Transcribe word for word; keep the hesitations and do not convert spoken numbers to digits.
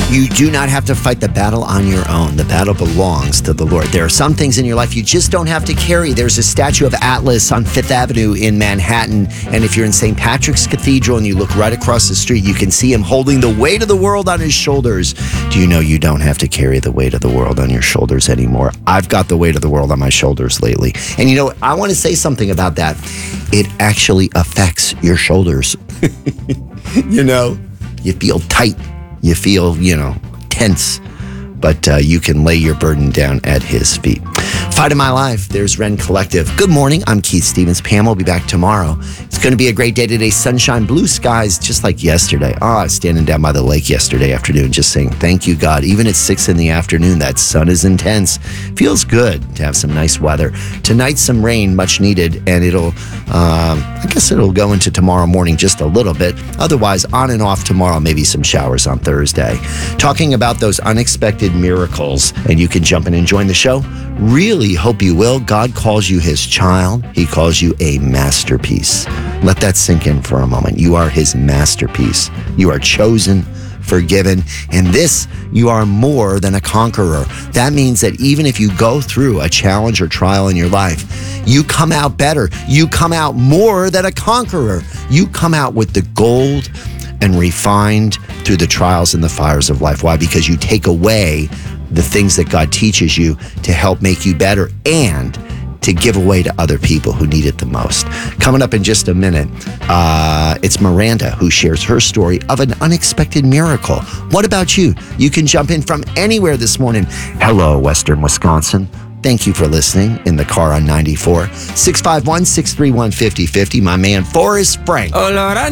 You do not have to fight the battle on your own. The battle belongs to the Lord. There are some things in your life you just don't have to carry. There's a statue of Atlas on Fifth Avenue in Manhattan. And if you're in Saint Patrick's Cathedral and you look right across the street, you can see him holding the weight of the world on his shoulders. Do you know you don't have to carry the weight of the world on your shoulders anymore? I've got the weight of the world on my shoulders lately. And you know, I want to say something about that. It actually affects your shoulders. You know, you feel tight. You feel, you know, tense, but uh, you can lay your burden down at his feet. Fight of My Life, there's Ren Collective. Good morning, I'm Keith Stevens. Pam will be back tomorrow. It's going to be a great day today. Sunshine, blue skies, just like yesterday. Oh, I was standing down by the lake yesterday afternoon just saying, thank you, God. Even at six in the afternoon, that sun is intense. Feels good to have some nice weather. Tonight, some rain, much needed, and it'll, um, I guess it'll go into tomorrow morning just a little bit. Otherwise, on and off tomorrow, maybe some showers on Thursday. Talking about those unexpected miracles, and you can jump in and join the show. Really hope you will. God calls you his child. He calls you a masterpiece. Let that sink in for a moment. You are his masterpiece. You are chosen, forgiven, and this, you are more than a conqueror. That means that even if you go through a challenge or trial in your life, you come out better. You come out more than a conqueror. You come out with the gold and refined through the trials and the fires of life. Why? Because you take away the things that God teaches you to help make you better and to give away to other people who need it the most. Coming up in just a minute, uh, it's Miranda who shares her story of an unexpected miracle. What about you? You can jump in from anywhere this morning. Hello, Western Wisconsin. Thank you for listening in the car on ninety-four. six five one, six three one, five oh five oh. My man, Forrest Frank. Oh, Lord, I